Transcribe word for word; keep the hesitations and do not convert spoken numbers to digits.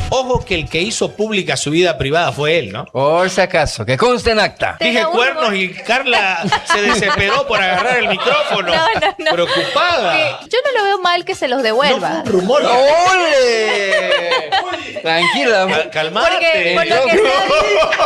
Ojo que el que hizo pública su vida privada fue él, ¿no? Por si acaso, que conste en acta. Dije cuernos y Carla se desesperó por agarrar el micrófono. No, no, no. Preocupada. Que yo no lo veo mal que se los devuelva. No fue un rumor. ¡Ole! Tranquila. Cal- Calmate. Porque por lo que está